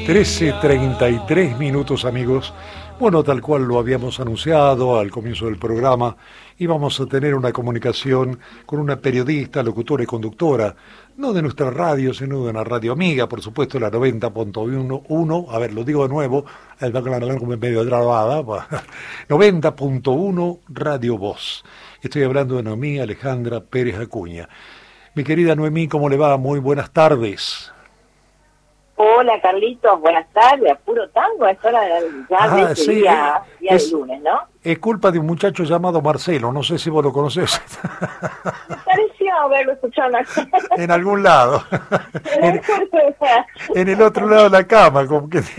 13:33 amigos. Bueno, tal cual lo habíamos anunciado al comienzo del programa, íbamos a tener una comunicación con una periodista, locutora y conductora, no de nuestra radio, sino de una radio amiga, por supuesto, la 90.1, a ver, lo digo de nuevo, medio trabada, 90.1 Radio Voz. Estoy hablando de Noemí Alejandra Pérez Acuña. Mi querida Noemí, ¿cómo le va? Muy buenas tardes. Hola Carlitos, buenas tardes, a puro tango, es hora de sí, día de lunes, ¿no? Es culpa de un muchacho llamado Marcelo, no sé si vos lo conocés. Me pareció haberlo escuchado en algún lado. en el otro lado de la cama, como que...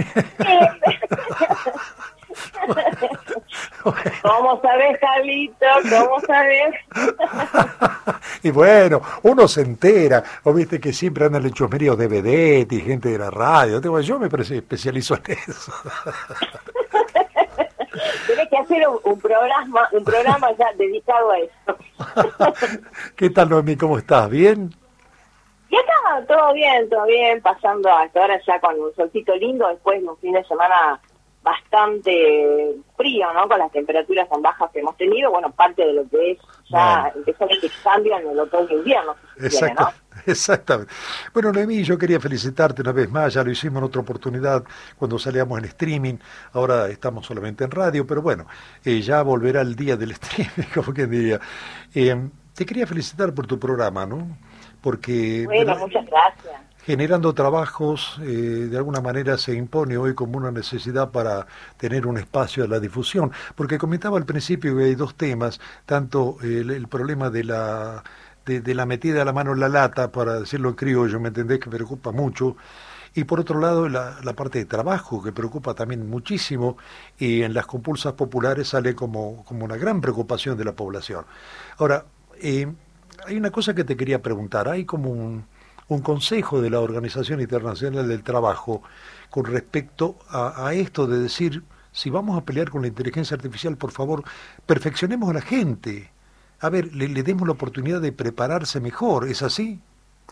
¿Cómo sabés, Carlito? ¿Cómo sabés? Y bueno, uno se entera, o viste que siempre andan el chusmerío de vedette y gente de la radio. Yo me especializo en eso. Tienes que hacer un programa ya dedicado a eso. ¿Qué tal, Noemí? ¿Cómo estás? ¿Bien? Y acá, todo bien, pasando hasta ahora ya con un solcito lindo, después de un fin de semana bastante frío, ¿no? Con las temperaturas tan bajas que hemos tenido, bueno, parte de lo que es ya empezar este cambio en el otoño e invierno. Exactamente. Bueno, Noemí, yo quería felicitarte una vez más, ya lo hicimos en otra oportunidad cuando salíamos en streaming, ahora estamos solamente en radio, pero bueno, ya volverá el día del streaming, como quien diría. Te quería felicitar por tu programa, ¿no? Porque... Bueno, muchas gracias. Generando trabajos, de alguna manera se impone hoy como una necesidad para tener un espacio de la difusión, porque comentaba al principio que hay dos temas, tanto el problema de la metida de la mano en la lata, para decirlo en criollo, ¿me entendés?, que preocupa mucho, y por otro lado la parte de trabajo, que preocupa también muchísimo, y en las compulsas populares sale como una gran preocupación de la población. Ahora, hay una cosa que te quería preguntar, hay como un consejo de la Organización Internacional del Trabajo con respecto a esto de decir, si vamos a pelear con la inteligencia artificial, por favor, perfeccionemos a la gente. A ver, le demos la oportunidad de prepararse mejor, ¿es así?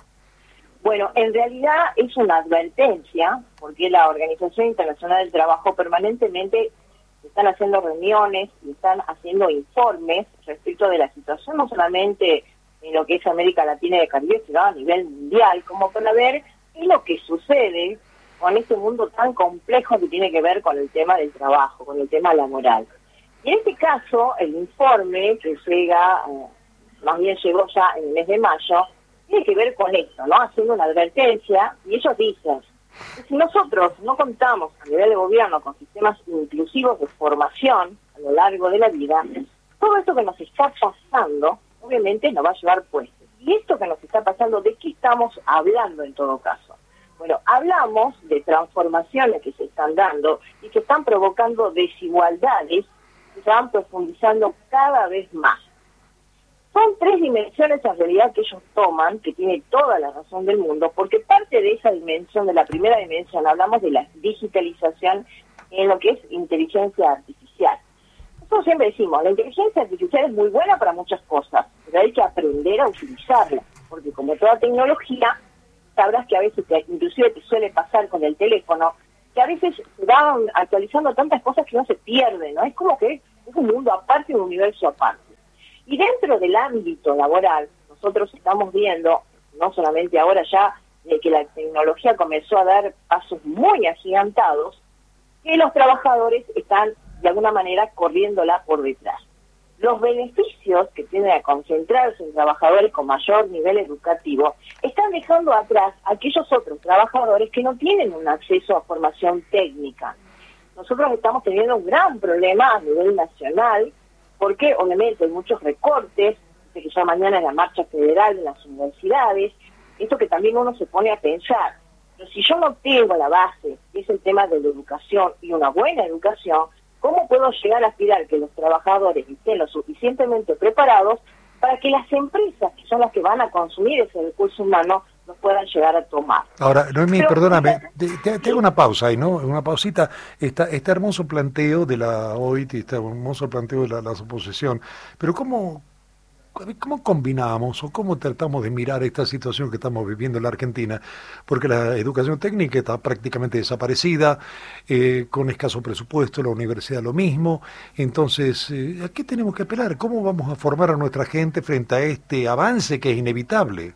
Bueno, en realidad es una advertencia, porque la Organización Internacional del Trabajo permanentemente están haciendo reuniones y están haciendo informes respecto de la situación, no solamente en lo que es América Latina y el Caribe, sino a nivel mundial, como para ver qué es lo que sucede con este mundo tan complejo que tiene que ver con el tema del trabajo, con el tema laboral. Y en este caso, el informe que llega, más bien llegó ya en el mes de mayo, tiene que ver con esto, ¿no? Haciendo una advertencia, y ellos dicen que si nosotros no contamos a nivel de gobierno con sistemas inclusivos de formación a lo largo de la vida, todo esto que nos está pasando obviamente nos va a llevar puestos. Y esto que nos está pasando, ¿de qué estamos hablando en todo caso? Bueno, hablamos de transformaciones que se están dando y que están provocando desigualdades que se van profundizando cada vez más. Son tres dimensiones en realidad que ellos toman, que tiene toda la razón del mundo, porque parte de esa dimensión, de la primera dimensión, hablamos de la digitalización en lo que es inteligencia artificial. Nosotros siempre decimos, la inteligencia artificial es muy buena para muchas cosas, pero hay que aprender a utilizarla, porque como toda tecnología, sabrás que a veces, inclusive te suele pasar con el teléfono, que a veces se van actualizando tantas cosas que no se pierden, ¿no? Es como que es un mundo aparte, un universo aparte. Y dentro del ámbito laboral, nosotros estamos viendo, no solamente ahora ya, de que la tecnología comenzó a dar pasos muy agigantados, que los trabajadores están de alguna manera corriéndola por detrás. Los beneficios que tienden a concentrarse en trabajadores con mayor nivel educativo están dejando atrás a aquellos otros trabajadores que no tienen un acceso a formación técnica. Nosotros estamos teniendo un gran problema a nivel nacional porque obviamente hay muchos recortes, que ya mañana es la marcha federal en las universidades, esto que también uno se pone a pensar, pero si yo no tengo la base, que es el tema de la educación y una buena educación, ¿cómo puedo llegar a aspirar que los trabajadores estén lo suficientemente preparados para que las empresas, que son las que van a consumir ese recurso humano, los puedan llegar a tomar? Ahora, Noemí, perdóname, te hago una pausa ahí, ¿no? Una pausita. Está hermoso planteo de la OIT, está hermoso planteo de la oposición, pero ¿cómo ¿cómo combinamos o cómo tratamos de mirar esta situación que estamos viviendo en la Argentina? Porque la educación técnica está prácticamente desaparecida, con escaso presupuesto, la universidad lo mismo. Entonces, ¿a qué tenemos que apelar? ¿Cómo vamos a formar a nuestra gente frente a este avance que es inevitable?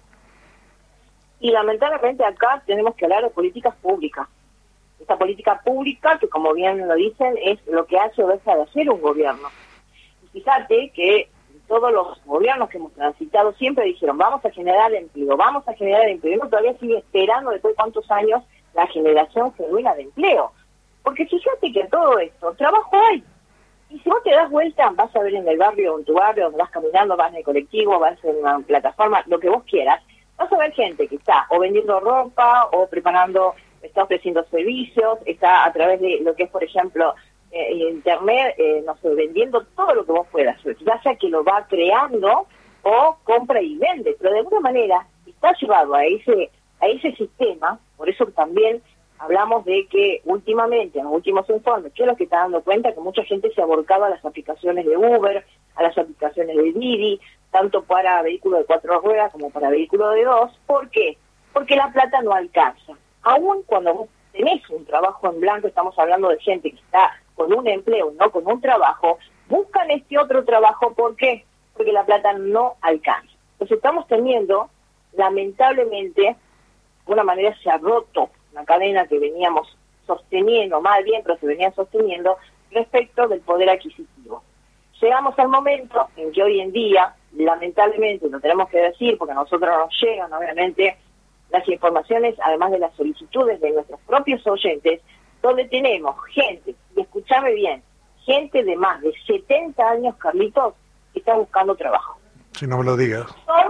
Y lamentablemente acá tenemos que hablar de políticas públicas. Esta política pública, que como bien lo dicen, es lo que hace o deja de hacer un gobierno. Y fíjate que todos los gobiernos que hemos transitado siempre dijeron, vamos a generar empleo, vamos a generar empleo. Y uno todavía sigue esperando después de cuántos años la generación genuina de empleo. Porque fíjate que todo esto, trabajo hay. Y si vos te das vuelta, vas a ver en el barrio, en tu barrio, donde vas caminando, vas en el colectivo, vas en una plataforma, lo que vos quieras, vas a ver gente que está o vendiendo ropa o preparando, está ofreciendo servicios, está a través de lo que es, por ejemplo, internet, no sé, vendiendo todo lo que vos puedas, ya sea que lo va creando o compra y vende, pero de alguna manera está llevado a ese sistema. Por eso también hablamos de que últimamente, en los últimos informes, ¿qué es lo que está dando cuenta? Que mucha gente se ha volcado a las aplicaciones de Uber, a las aplicaciones de Didi, tanto para vehículos de 4 ruedas como para vehículos de 2. ¿Por qué? Porque la plata no alcanza. Aún cuando vos tenés un trabajo en blanco, estamos hablando de gente que está con un empleo, no con un trabajo, buscan este otro trabajo. ¿Por qué? Porque la plata no alcanza. Entonces estamos teniendo, lamentablemente, de alguna manera se ha roto una cadena que veníamos sosteniendo, mal bien, pero se venía sosteniendo respecto del poder adquisitivo. Llegamos al momento en que hoy en día, lamentablemente, lo tenemos que decir, porque a nosotros nos llegan, obviamente, las informaciones, además de las solicitudes de nuestros propios oyentes, donde tenemos gente, y escúchame bien, gente de más de 70 años, Carlitos, que está buscando trabajo. Si no me lo digas.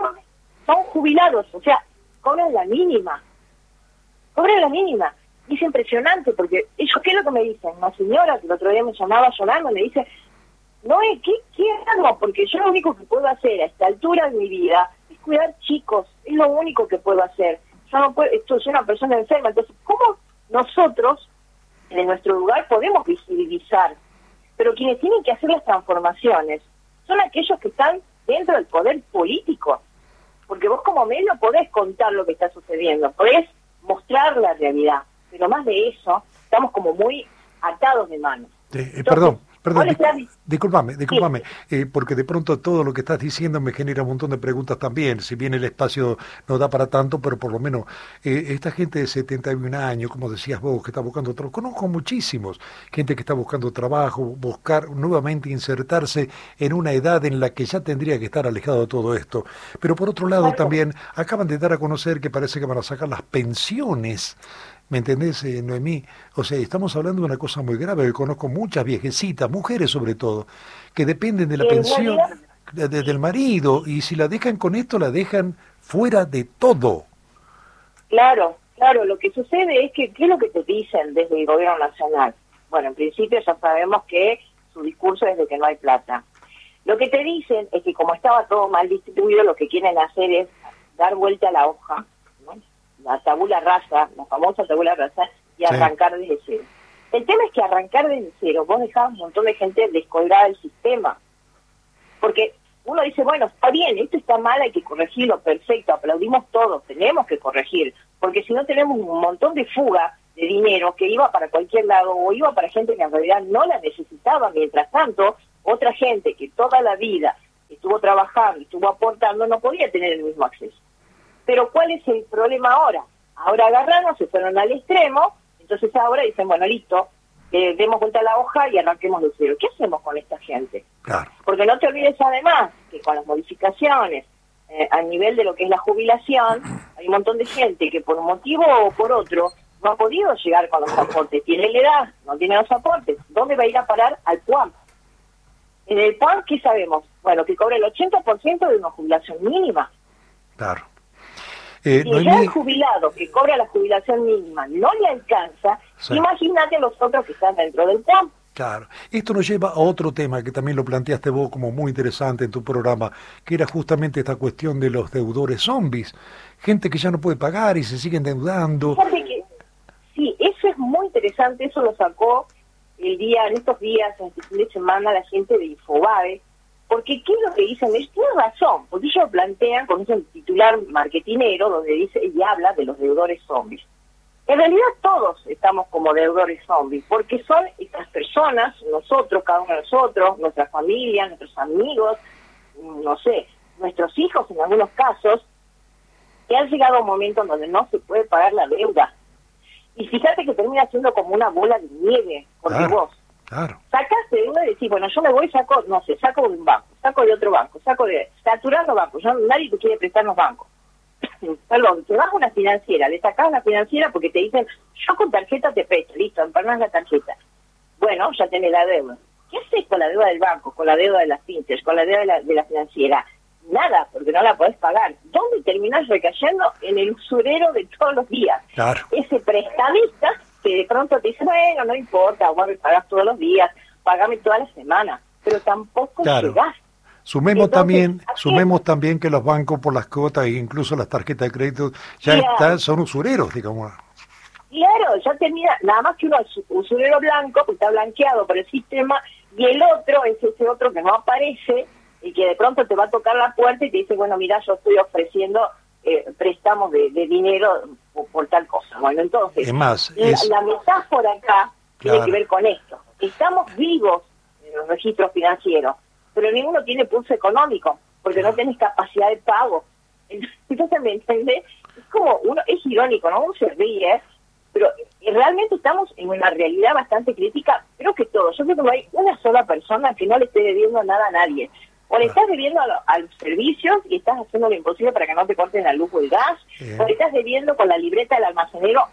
Son jubilados, o sea, cobran la mínima. Cobran la mínima. Y es impresionante, porque ellos, ¿qué es lo que me dicen? Una señora que el otro día me llamaba llorando, me dice, no, ¿qué hago? Porque yo lo único que puedo hacer a esta altura de mi vida es cuidar chicos, es lo único que puedo hacer. Yo no puedo, soy una persona enferma, entonces, ¿cómo nosotros, en nuestro lugar, podemos visibilizar? Pero quienes tienen que hacer las transformaciones son aquellos que están dentro del poder político, porque vos como medio podés contar lo que está sucediendo, podés mostrar la realidad, pero más de eso, estamos como muy atados de manos. Perdón, discúlpame, porque de pronto todo lo que estás diciendo me genera un montón de preguntas también, si bien el espacio no da para tanto, pero por lo menos esta gente de 71 años, como decías vos, que está buscando trabajo, conozco muchísimos, gente que está buscando trabajo, buscar nuevamente insertarse en una edad en la que ya tendría que estar alejado de todo esto, pero por otro lado también acaban de dar a conocer que parece que van a sacar las pensiones. ¿Me entendés, Noemí? O sea, estamos hablando de una cosa muy grave, que conozco muchas viejecitas, mujeres sobre todo, que dependen de la pensión del marido, y si la dejan con esto, la dejan fuera de todo. Claro, lo que sucede es que, ¿qué es lo que te dicen desde el gobierno nacional? Bueno, en principio ya sabemos que su discurso es de que no hay plata. Lo que te dicen es que como estaba todo mal distribuido, lo que quieren hacer es dar vuelta a la hoja, ¿no? La tabula rasa, la famosa tabula rasa, y arrancar desde cero. El tema es que arrancar desde cero, vos dejás un montón de gente descolgada del sistema. Porque uno dice, bueno, está bien, esto está mal, hay que corregirlo, perfecto, aplaudimos todos, tenemos que corregir, porque si no tenemos un montón de fuga de dinero que iba para cualquier lado o iba para gente que en realidad no la necesitaba. Mientras tanto, otra gente que toda la vida estuvo trabajando, estuvo aportando, no podía tener el mismo acceso. Pero ¿cuál es el problema ahora? Ahora agarraron, se fueron al extremo, entonces ahora dicen, bueno, listo, demos vuelta a la hoja y arranquemos de cero. ¿Qué hacemos con esta gente? Claro. Porque no te olvides además que con las modificaciones a nivel de lo que es la jubilación, hay un montón de gente que por un motivo o por otro no ha podido llegar con los aportes. Tiene la edad, no tiene los aportes. ¿Dónde va a ir a parar? Al PUAM. En el PUAM, ¿qué sabemos? Bueno, que cobra el 80% de una jubilación mínima. Claro. Si ya el jubilado que cobra la jubilación mínima no le alcanza, imagínate los otros que están dentro del PUAM. Claro. Esto nos lleva a otro tema que también lo planteaste vos como muy interesante en tu programa, que era justamente esta cuestión de los deudores zombies. Gente que ya no puede pagar y se sigue endeudando. Fíjate que, sí, eso es muy interesante, eso lo sacó en estos días, en este fin de semana, la gente de Infobae, Porque ¿qué es lo que dicen? Tiene razón, porque ellos plantean con ese titular marketinero donde dice y habla de los deudores zombies. En realidad todos estamos como deudores zombies, porque son estas personas, nosotros, cada uno de nosotros, nuestra familia, nuestros amigos, no sé, nuestros hijos en algunos casos, que han llegado a un momento en donde no se puede pagar la deuda. Y fíjate que termina siendo como una bola de nieve, porque vos sacás deuda y decís, bueno, yo me voy, saco de un banco, saco de otro banco, saturando bancos, nadie te quiere prestar los bancos. Perdón, te vas a una financiera, le sacás a una financiera porque te dicen, yo con tarjeta te presto, listo, empalmas la tarjeta. Bueno, ya tenés la deuda. ¿Qué haces con la deuda del banco, con la deuda de las fintechs, con la deuda de la financiera? Nada, porque no la podés pagar. ¿Dónde terminás recayendo? En el usurero de todos los días. Claro. Ese prestamista que de pronto te dice, bueno, no importa, vos me pagás todos los días, pagame toda la semana, pero tampoco llegás. Sumemos también que los bancos por las cuotas e incluso las tarjetas de crédito son usureros, digamos. Claro, ya termina, nada más que uno es usurero blanco, que está blanqueado por el sistema, y el otro es ese otro que no aparece y que de pronto te va a tocar la puerta y te dice, bueno, mira, yo estoy ofreciendo préstamos de dinero por tal cosa. Bueno, entonces, la metáfora acá tiene que ver con esto. Estamos vivos en los registros financieros, pero ninguno tiene pulso económico, porque no tenés capacidad de pago. Entonces, ¿me entiendes? Es como, es irónico, ¿no? Uno se ríe, pero realmente estamos en una realidad bastante crítica, creo que todos. Yo creo que no hay una sola persona que no le esté debiendo nada a nadie. O le estás debiendo a los servicios y estás haciendo lo imposible para que no te corten la luz o el gas, o le estás debiendo con la libreta del almacenero,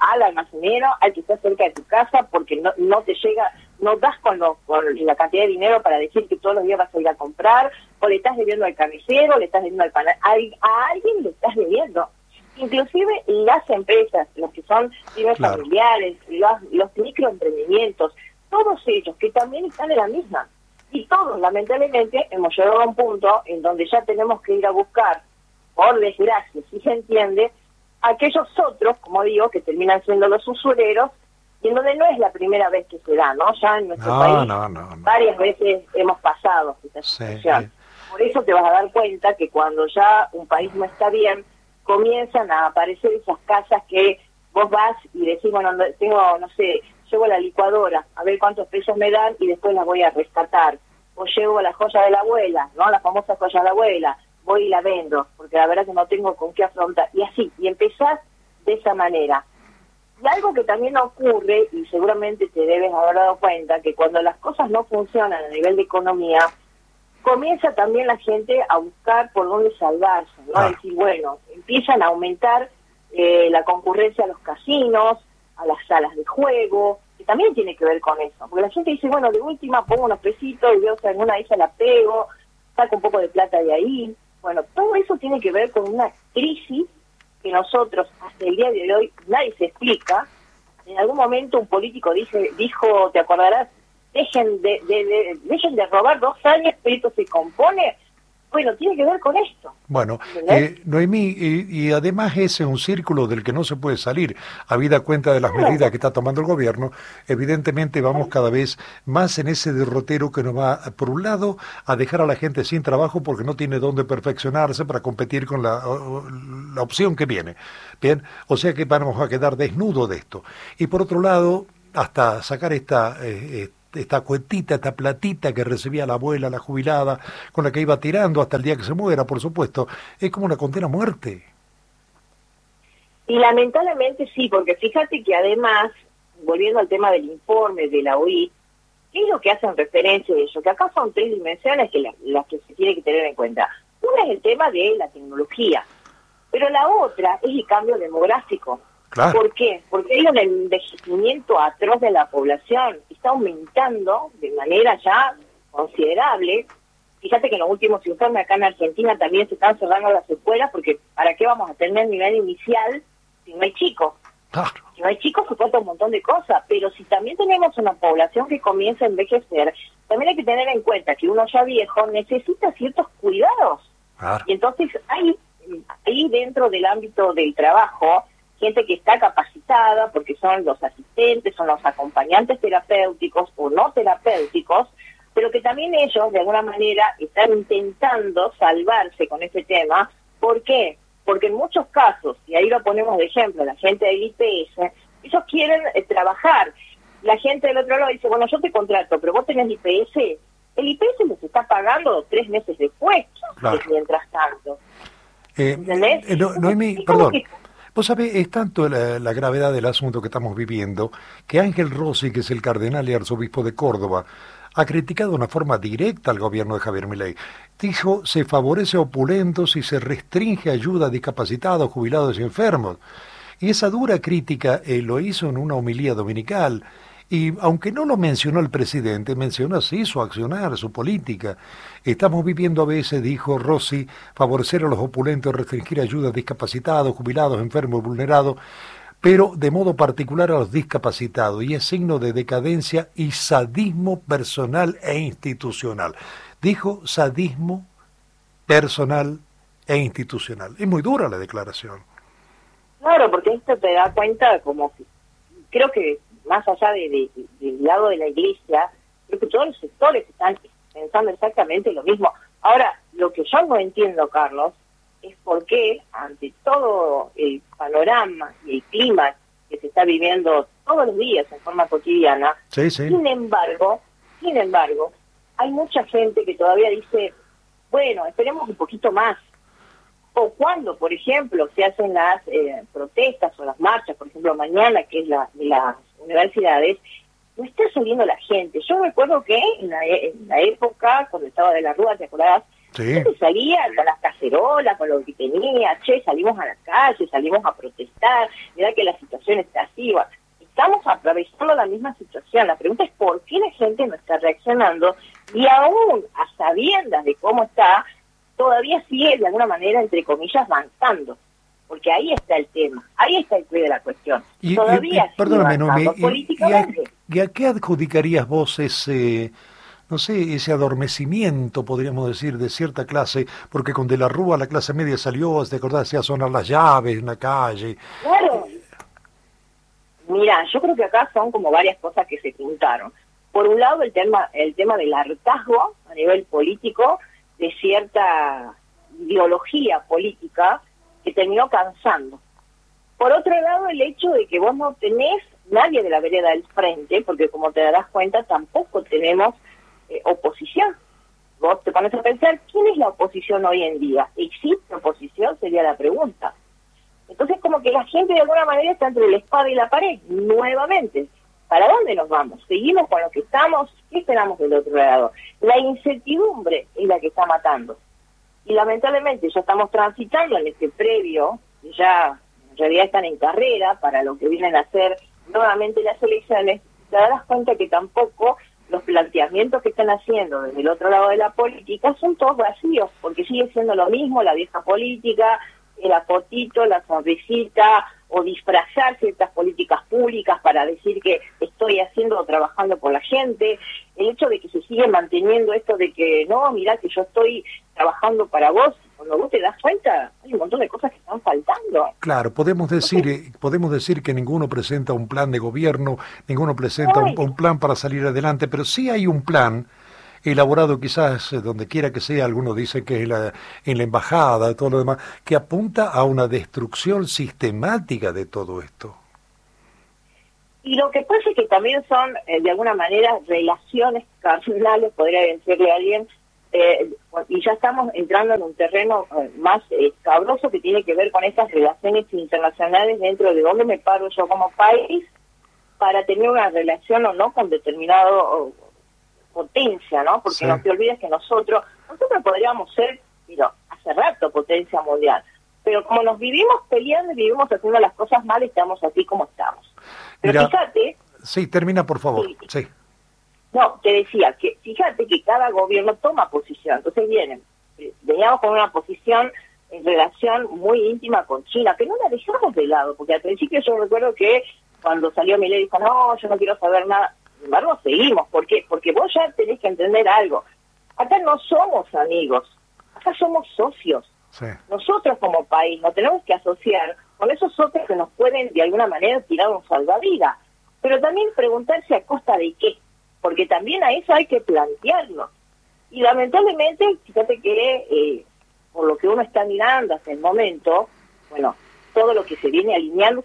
al que está cerca de tu casa, porque no te llega, no das con la cantidad de dinero para decir que todos los días vas a ir a comprar, o le estás debiendo al carnicero, le estás debiendo al panel, a alguien le estás debiendo. Inclusive las empresas, los que son pymes familiares, los microemprendimientos, todos ellos que también están en la misma. Y todos, lamentablemente, hemos llegado a un punto en donde ya tenemos que ir a buscar, por desgracia, si se entiende, aquellos otros, como digo, que terminan siendo los usureros, y en donde no es la primera vez que se da, ¿no? Ya en nuestro país varias veces hemos pasado esta situación. Por eso te vas a dar cuenta que cuando ya un país no está bien, comienzan a aparecer esas casas que vos vas y decís, bueno, tengo, no sé, llevo la licuadora, a ver cuántos pesos me dan y después la voy a rescatar. O llevo la joya de la abuela, ¿no? La famosa joya de la abuela, voy y la vendo, porque la verdad que no tengo con qué afrontar. Y así, y empezás de esa manera. Y algo que también ocurre, y seguramente te debes haber dado cuenta, que cuando las cosas no funcionan a nivel de economía, comienza también la gente a buscar por dónde salvarse, ¿no? Es decir, bueno, empiezan a aumentar la concurrencia a los casinos, a las salas de juego, que también tiene que ver con eso. Porque la gente dice, bueno, de última pongo unos pesitos y veo si alguna de ellas la pego, saco un poco de plata de ahí. Bueno, todo eso tiene que ver con una crisis que nosotros, hasta el día de hoy, nadie se explica. En algún momento un político dijo, te acordarás, dejen de robar 2 años, pero esto se compone. Bueno, tiene que ver con esto. Bueno, Noemí, y además ese es un círculo del que no se puede salir. Habida cuenta de las medidas que está tomando el gobierno, evidentemente vamos cada vez más en ese derrotero que nos va, por un lado, a dejar a la gente sin trabajo porque no tiene dónde perfeccionarse para competir con la opción que viene. Bien, o sea que vamos a quedar desnudos de esto. Y por otro lado, hasta sacar esta cuentita, esta platita que recibía la abuela, la jubilada, con la que iba tirando hasta el día que se muera, por supuesto, es como una condena a muerte. Y lamentablemente sí, porque fíjate que además, volviendo al tema del informe de la OI, ¿qué es lo que hacen referencia de ello? Que acá son 3 dimensiones que las que se tiene que tener en cuenta. Una es el tema de la tecnología, pero la otra es el cambio demográfico. Claro. ¿Por qué? Porque hay un envejecimiento atroz de la población, está aumentando de manera ya considerable. Fíjate que en los últimos informes acá en Argentina también se están cerrando las escuelas, porque ¿para qué vamos a tener nivel inicial si no hay chicos? Claro. Si no hay chicos se falta un montón de cosas, pero si también tenemos una población que comienza a envejecer, también hay que tener en cuenta que uno ya viejo necesita ciertos cuidados. Claro. Y entonces hay dentro del ámbito del trabajo gente que está capacitada, porque son los asistentes, son los acompañantes terapéuticos o no terapéuticos, pero que también ellos, de alguna manera, están intentando salvarse con ese tema. ¿Por qué? Porque en muchos casos, y ahí lo ponemos de ejemplo, la gente del IPS, ellos quieren trabajar. La gente del otro lado dice, bueno, yo te contrato, pero vos tenés IPS. El IPS les está pagando 3 meses después, claro. Mientras tanto. ¿Entendés? Noemí, perdón. Vos sabés, es tanto la gravedad del asunto que estamos viviendo, que Ángel Rossi, que es el cardenal y arzobispo de Córdoba, ha criticado de una forma directa al gobierno de Javier Milei. Dijo, se favorece a opulentos y se restringe ayuda a discapacitados, jubilados y enfermos. Y esa dura crítica lo hizo en una homilía dominical. Y aunque no lo mencionó el presidente, mencionó así su accionar, su política. Estamos viviendo a veces, dijo Rossi, favorecer a los opulentos, restringir ayuda a discapacitados, jubilados, enfermos, vulnerados, pero de modo particular a los discapacitados, y es signo de decadencia y sadismo personal e institucional. Dijo sadismo personal e institucional. Es muy dura la declaración. Claro, porque esto te da cuenta como que, creo que más allá del lado de la iglesia, creo que todos los sectores están pensando exactamente lo mismo. Ahora, lo que yo no entiendo, Carlos, es por qué, ante todo el panorama y el clima que se está viviendo todos los días en forma cotidiana, sí. Sin embargo, hay mucha gente que todavía dice, bueno, esperemos un poquito más. O cuando, por ejemplo, se hacen las protestas o las marchas, por ejemplo, mañana, que es de las universidades, no está saliendo la gente. Yo recuerdo que en la época, cuando estaba de la Rúa, ¿te acordás? Sí. Salía con las cacerolas, con lo que tenía, salimos a la calle, salimos a protestar, mira que la situación está así. Estamos atravesando la misma situación. La pregunta es por qué la gente no está reaccionando y aún a sabiendas de cómo está, todavía sigue de alguna manera, entre comillas, avanzando. Porque ahí está el tema, ahí está el quid de la cuestión. Todavía perdóname, Noemí, políticamente. ¿Y a qué adjudicarías vos ese, no sé, ese adormecimiento, podríamos decir, de cierta clase? Porque con De la Rúa la clase media salió, ¿te acordás? Hacía sonar las llaves en la calle. Claro. Mira, yo creo que acá son como varias cosas que se juntaron. Por un lado, el tema del hartazgo a nivel político, de cierta ideología política que terminó cansando. Por otro lado, el hecho de que vos no tenés nadie de la vereda del frente, porque como te darás cuenta, tampoco tenemos oposición. Vos te pones a pensar, ¿quién es la oposición hoy en día? ¿Existe oposición? Sería la pregunta. Entonces, como que la gente de alguna manera está entre la espada y la pared, nuevamente. ¿Para dónde nos vamos? ¿Seguimos con lo que estamos? ¿Qué esperamos del otro lado? La incertidumbre es la que está matando. Y lamentablemente ya estamos transitando en este previo, ya en realidad están en carrera para lo que vienen a ser nuevamente las elecciones. Te darás cuenta que tampoco los planteamientos que están haciendo desde el otro lado de la política son todos vacíos, porque sigue siendo lo mismo la vieja política, el fotito, la sonrisita, o disfrazar ciertas políticas públicas para decir que estoy haciendo o trabajando por la gente. El hecho de que se sigue manteniendo esto de que, no, mirá que yo estoy trabajando para vos, cuando vos te das cuenta, hay un montón de cosas que están faltando. Claro, podemos decir que ninguno presenta un plan de gobierno, ninguno presenta un plan para salir adelante, pero sí hay un plan elaborado quizás donde quiera que sea, algunos dicen que es en la embajada, todo lo demás, que apunta a una destrucción sistemática de todo esto. Y lo que pasa es que también son, de alguna manera, relaciones carnales, podría decirle a alguien, y ya estamos entrando en un terreno más escabroso que tiene que ver con estas relaciones internacionales dentro de dónde me paro yo como país para tener una relación o no con determinado potencia, ¿no? Porque no te olvides que nosotros podríamos ser, pero hace rato, potencia mundial. Pero como nos vivimos peleando y vivimos haciendo las cosas mal, estamos así como estamos. Pero mira, fíjate... Sí, termina por favor. Sí. No, te decía, que fíjate que cada gobierno toma posición. Entonces veníamos con una posición en relación muy íntima con China, que no la dejamos de lado, porque al principio yo recuerdo que cuando salió Milei dijo, no, yo no quiero saber nada. Sin embargo, seguimos. ¿Por qué? Porque vos ya tenés que entender algo. Acá no somos amigos, acá somos socios. Sí. Nosotros como país nos tenemos que asociar con esos socios que nos pueden de alguna manera tirar un salvavidas. Pero también preguntarse a costa de qué. porque también a eso hay que plantearlo. Y lamentablemente, fíjate que por lo que uno está mirando hasta el momento, bueno, todo lo que se viene alineando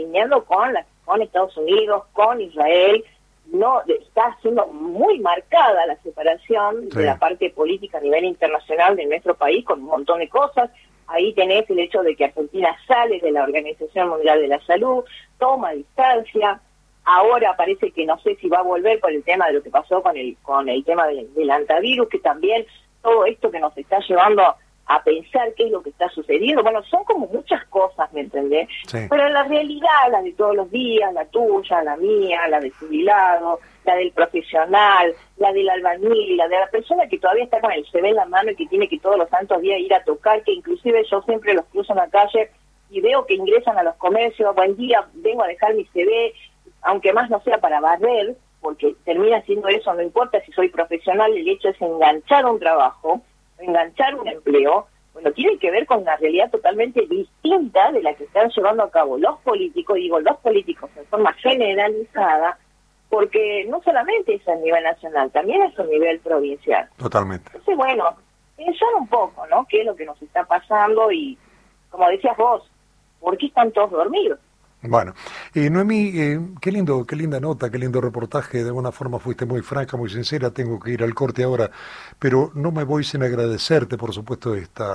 con Estados Unidos, con Israel, no está siendo muy marcada la separación de la parte política a nivel internacional de nuestro país, con un montón de cosas. Ahí tenés el hecho de que Argentina sale de la Organización Mundial de la Salud, toma distancia. Ahora parece que no sé si va a volver por el tema de lo que pasó con el tema del antivirus, que también todo esto que nos está llevando a pensar qué es lo que está sucediendo. Bueno, son como muchas cosas, ¿me entendés? Sí. Pero en la realidad, la de todos los días, la tuya, la mía, la del jubilado, la del profesional, la del albañil, la de la persona que todavía está con el CV en la mano y que tiene que todos los santos días ir a tocar, que inclusive yo siempre los cruzo en la calle y veo que ingresan a los comercios, buen día, vengo a dejar mi CV, aunque más no sea para barrer, porque termina siendo eso, no importa si soy profesional, el hecho es enganchar un trabajo, enganchar un empleo, bueno, tiene que ver con una realidad totalmente distinta de la que están llevando a cabo los políticos, digo los políticos en forma generalizada, porque no solamente es a nivel nacional, también es a nivel provincial. Totalmente. Entonces, bueno, pensar un poco, ¿no?, qué es lo que nos está pasando y, como decías vos, ¿por qué están todos dormidos? Bueno, Noemí, qué linda nota, qué lindo reportaje, de alguna forma fuiste muy franca, muy sincera, tengo que ir al corte ahora, pero no me voy sin agradecerte, por supuesto,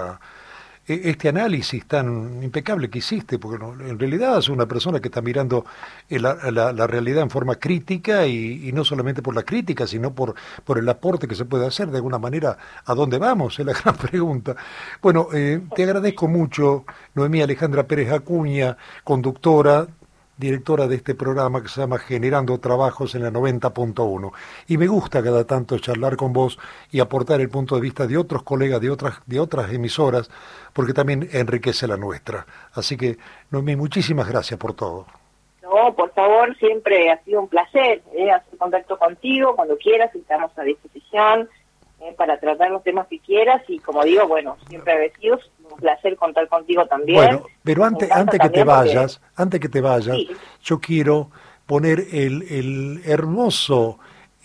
este análisis tan impecable que hiciste, porque en realidad es una persona que está mirando la realidad en forma crítica y no solamente por la crítica, sino por el aporte que se puede hacer, de alguna manera, ¿a dónde vamos? Es la gran pregunta. Bueno, te agradezco mucho, Noemí Alejandra Pérez Acuña, conductora, directora de este programa que se llama Generando Trabajos en la 90.1. Y me gusta cada tanto charlar con vos y aportar el punto de vista de otros colegas de otras emisoras, porque también enriquece la nuestra. Así que, Noemí, muchísimas gracias por todo. No, por favor, siempre ha sido un placer hacer contacto contigo, cuando quieras, estamos a disposición para tratar los temas que quieras y, como digo, bueno, siempre agradecidos, un placer contar contigo también. Bueno, pero antes que te vayas, sí, yo quiero poner el hermoso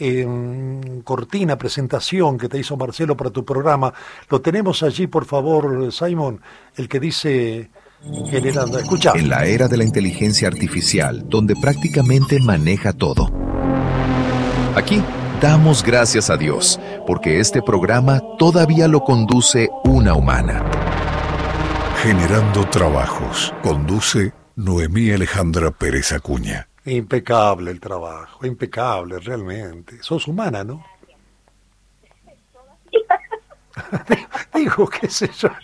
cortina, presentación que te hizo Marcelo para tu programa. Lo tenemos allí, por favor, Simon, el que dice Generando. Escucha. En la era de la inteligencia artificial, donde prácticamente maneja todo. Aquí damos gracias a Dios, porque este programa todavía lo conduce una humana. Generando Trabajos. Conduce Noemí Alejandra Pérez Acuña. Impecable el trabajo, impecable, realmente. Sos humana, ¿no? Digo, qué sé yo.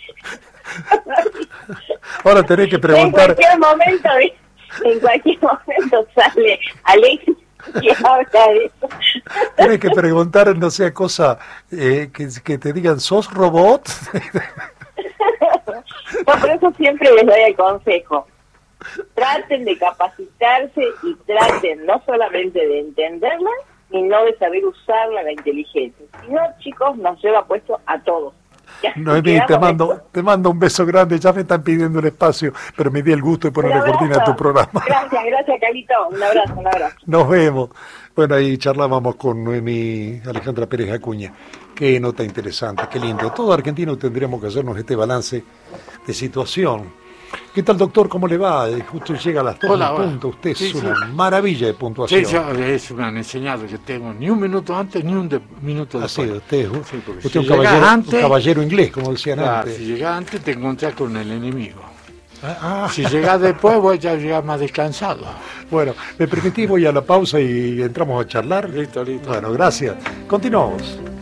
Ahora tenés que preguntar. En cualquier momento sale Alex y habla de eso. Tenés que preguntar, no sea cosa que te digan, ¿sos robot? No, por eso siempre les doy el consejo. Traten de capacitarse y traten no solamente de entenderla, sino de saber usarla, la inteligencia. Si no, chicos, nos lleva puesto a todos. Noemí, te mando un beso grande, ya me están pidiendo el espacio, pero me di el gusto de ponerle cortina a tu programa. Gracias, Carlito, un abrazo. Nos vemos. Bueno, ahí charlábamos con Noemí Alejandra Pérez Acuña. Qué nota interesante, qué lindo. Todo argentino tendríamos que hacernos este balance de situación. ¿Qué tal, doctor? ¿Cómo le va? Justo llega a las 2 en punto. Usted es una maravilla de puntuación. Sí, eso me han enseñado. Yo tengo ni un minuto antes ni un minuto después. Usted es un caballero inglés, como decían antes. Si llega antes, te encontrás con el enemigo. Si llegás después, voy a llegar más descansado. Bueno, me permitís, voy a la pausa y entramos a charlar. Listo. Bueno, gracias. Continuamos.